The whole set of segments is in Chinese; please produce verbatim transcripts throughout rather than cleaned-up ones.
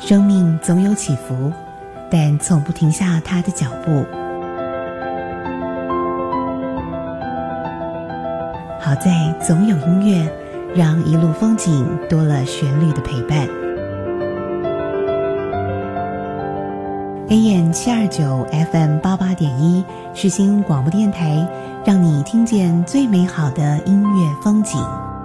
生命总有起伏，但从不停下它的脚步。好在总有音乐，让一路风景多了旋律的陪伴。A M 七二九 F M 八八点一世新广播电台，让你听见最美好的音乐风景。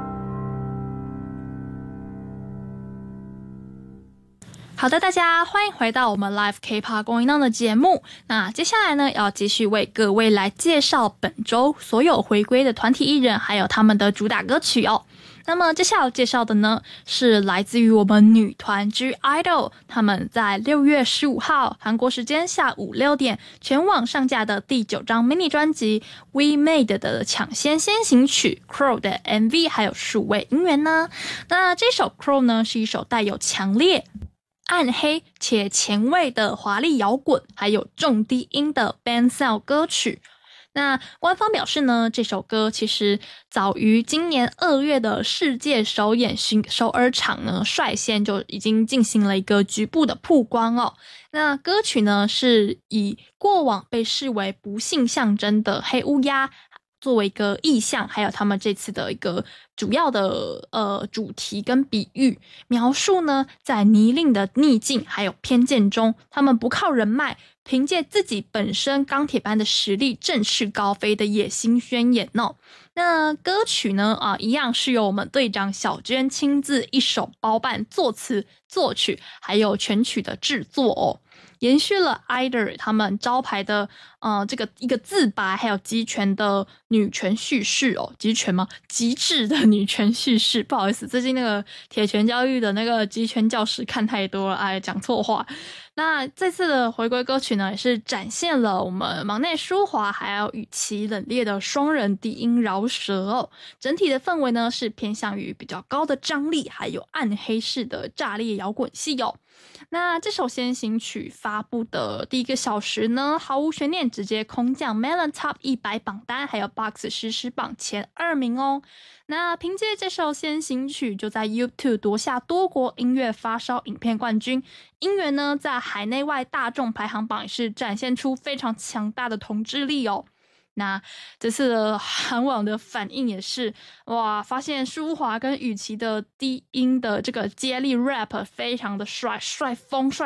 好的，大家欢迎回到我们 Live K-pop 供应浪的节目。那接下来呢，要继续为各位来介绍本周所有回归的团体艺人，还有他们的主打歌曲哦。那么接下来要介绍的呢，是来自于我们女团 G IDOL 他们在六月十五号韩国时间下午六点全网上架的第九张 mini 专辑 We Made 的抢先先行曲 Crow 的 M V 还有数位音源呢。那这首 Crow 呢，是一首带有强烈暗黑且前卫的华丽摇滚，还有重低音的 band sound 歌曲。那官方表示呢，这首歌其实早于今年二月的世界首演首尔场呢，率先就已经进行了一个局部的曝光哦。那歌曲呢，是以过往被视为不幸象征的黑乌鸦作为一个意象，还有他们这次的一个主要的呃主题跟比喻，描述呢在泥泞的逆境还有偏见中，他们不靠人脉，凭借自己本身钢铁般的实力振翅高飞的野心宣言哦。那歌曲呢啊、呃，一样是由我们队长小娟亲自一手包办作词作曲还有全曲的制作哦，延续了 IDOL 他们招牌的呃这个一个自白还有极权的女权叙事哦，极权吗？极致的女权叙事，不好意思，最近那个铁拳教育的那个极权教师看太多了，哎，讲错话。那这次的回归歌曲呢，也是展现了我们忙内舒华还有羽其冷冽的双人低音饶舌哦。整体的氛围呢，是偏向于比较高的张力，还有暗黑式的炸裂摇滚系哦。那这首先行曲发布的第一个小时呢，毫无悬念直接空降 Melon Top 一百榜单，还有 Box 实时榜前二名哦。那凭借这首先行曲，就在 YouTube 夺下多国音乐发烧影片冠军。音源呢，在海内外大众排行榜也是展现出非常强大的统治力哦。那这次的韩网的反应也是哇，发现舒华跟羽其的低音的这个接力 rap 非常的帅，帅疯帅